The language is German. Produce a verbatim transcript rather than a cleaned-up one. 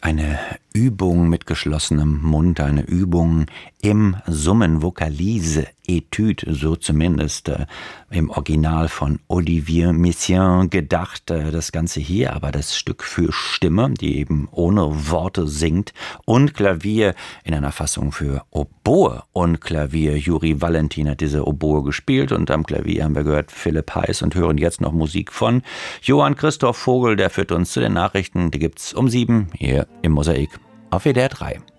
Eine Übung mit geschlossenem Mund, eine Übung im Summen, Vokalise, Etüde, so zumindest äh, im Original von Olivier Messiaen gedacht. Äh, das Ganze hier aber das Stück für Stimme, die eben ohne Worte singt, und Klavier in einer Fassung für Oboe und Klavier. Juri Valentin hat diese Oboe gespielt und am Klavier haben wir gehört Philipp Heiß und hören jetzt noch Musik von Johann Christoph Vogel. Der führt uns zu den Nachrichten. Die gibt's um sieben hier im Mosaik auf W D R drei.